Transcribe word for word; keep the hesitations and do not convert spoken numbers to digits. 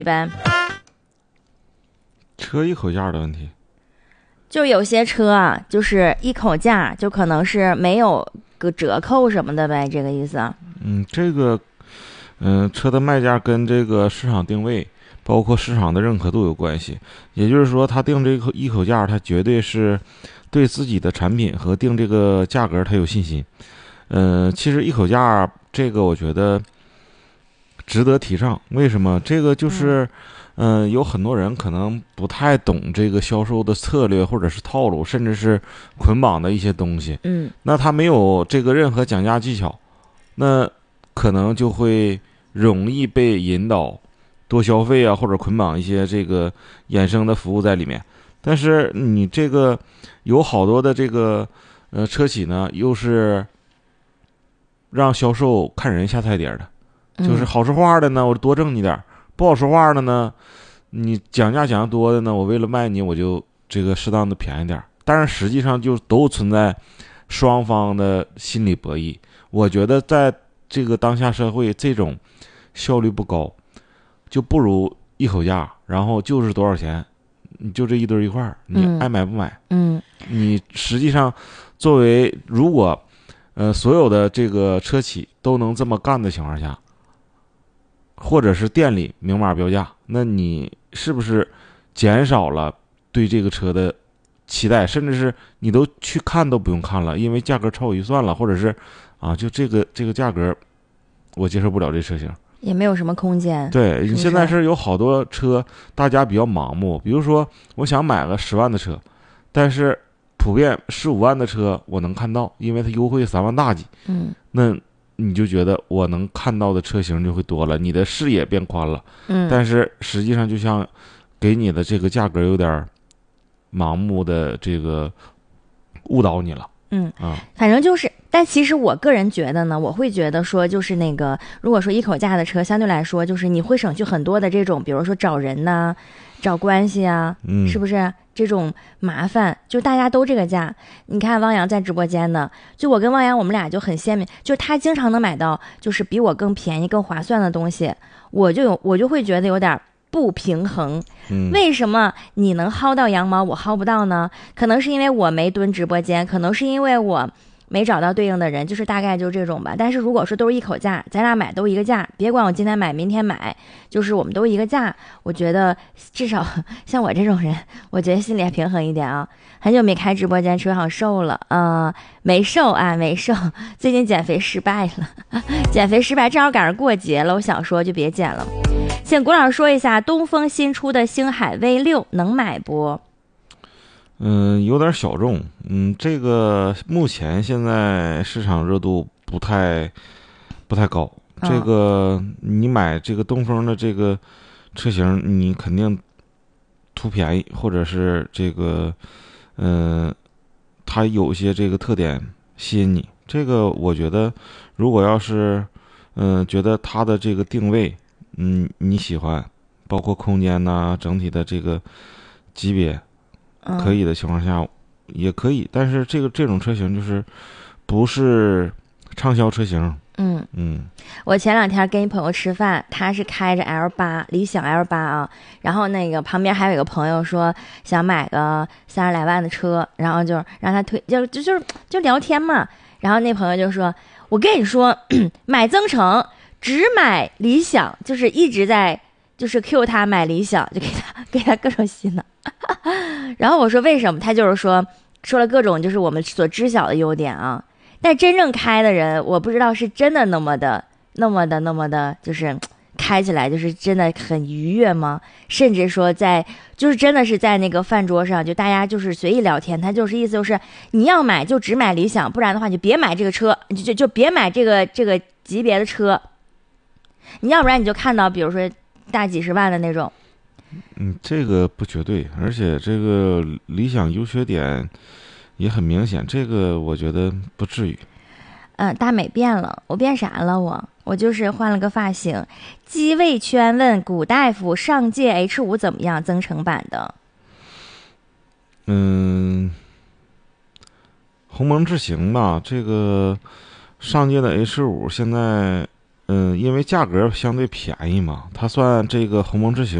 般车一口价的问题， 就有些车啊，就是一口价，就可能是没有个折扣什么的呗，这个意思。 嗯，这个，嗯、呃，车的卖价跟这个市场定位，包括市场的认可度有关系。也就是说，他定这个一口价，他绝对是对自己的产品和定这个价格他有信心。嗯、呃，其实一口价这个，我觉得值得提倡。为什么？这个就是。嗯、呃，有很多人可能不太懂这个销售的策略，或者是套路，甚至是捆绑的一些东西。 嗯， 那他没有这个任何讲价技巧，那可能就会容易被引导多消费啊，或者捆绑一些这个衍生的服务在里面。但是你这个有好多的这个呃车企呢，又是让销售看人下菜碟的，就是好说话的呢，我多挣你点；不好说话的呢，你讲价讲多的呢，我为了卖你，我就这个适当的便宜点。但是实际上就都存在双方的心理博弈。我觉得在这个当下社会，这种效率不高，就不如一口价，然后就是多少钱，你就这一堆一块儿，你爱买不买？ 嗯， 你实际上作为如果呃所有的这个车企都能这么干的情况下，或者是店里明码标价，那你是不是减少了对这个车的期待，甚至是你都去看都不用看了，因为价格超我预算了，或者是啊，就这个这个价格我接受不了这车型， 也没有什么空间。 对，你现在是有好多车，大家比较盲目，比如说我想买个十万的车，但是普遍十五万的车我能看到，因为它优惠三万大几， 嗯， 那你就觉得我能看到的车型就会多了，你的视野变宽了， 嗯， 但是实际上就像给你的这个价格有点盲目的这个误导你了。 嗯啊， 反正就是，但其实我个人觉得呢，我会觉得说，就是那个，如果说一口价的车，相对来说，就是你会省去很多的这种，比如说找人呐、找关系啊， 嗯， 是不是这种麻烦？就大家都这个价，你看汪洋在直播间呢，就我跟汪洋，我们俩就很鲜明，就他经常能买到就是比我更便宜、更划算的东西，我就有我就会觉得有点不平衡。为什么你能薅到羊毛，我薅不到呢？可能是因为我没蹲直播间，可能是因为我没找到对应的人，就是大概就这种吧。但是如果说都是一口价，咱俩买都一个价，别管我今天买明天买，就是我们都一个价，我觉得至少像我这种人，我觉得心里还平衡一点啊。很久没开直播间，吃好瘦了，呃，没瘦啊，没瘦，最近减肥失败了，减肥失败，正好赶上过节了，我想说就别减了。请谷老师说一下，东风新出的星海 V 六能买不？ 嗯，有点小众。嗯，这个目前现在市场热度不太不太高。 哦、 这个你买这个东风的这个车型，你肯定图便宜，或者是这个嗯、呃，它有些这个特点吸引你。这个我觉得，如果要是嗯、呃、觉得它的这个定位。嗯，你喜欢，包括空间呐、啊，整体的这个级别，可以的情况下、嗯、也可以。但是这个这种车型就是不是畅销车型。 嗯嗯， 我前两天跟一朋友吃饭，他是开着 L 八，理想 L 八啊，然后那个旁边还有一个朋友说想买个三十来万的车，然后就让他推，就就就就聊天嘛。然后那朋友就说：“我跟你说，买增程。”只买理想，就是一直在就是 Q 他买理想，就给他给他各种洗脑。然后我说为什么？他就是说说了各种就是我们所知晓的优点啊。但真正开的人，我不知道是真的那么的那么的那么的，就是开起来就是真的很愉悦吗？甚至说在就是真的是在那个饭桌上，就大家就是随意聊天，他就是意思就是你要买就只买理想，不然的话就别买这个车，就就就别买这个这个级别的车。你要不然你就看到比如说大几十万的那种。 嗯，这个不绝对，而且这个理想优缺点也很明显，这个我觉得不至于。 嗯，大美变了，我变啥了？我我就是换了个发型。机位圈问古大夫，上届 H 五怎么样？增程版的。 嗯，鸿蒙智行吧，这个上届的 H 五现在。 嗯，因为价格相对便宜嘛，它算这个鸿蒙之行